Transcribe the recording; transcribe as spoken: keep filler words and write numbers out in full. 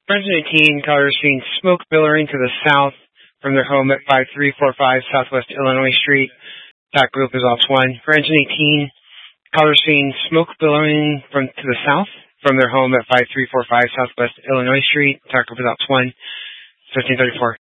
President eighteen, callers seen smoke billowing to the south from their home at five three four five Southwest Illinois Street. That group is ops one. For engine eighteen, callers seen smoke billowing from to the south from their home at five three four five Southwest Illinois Street. That group is ops one. fifteen thirty-four.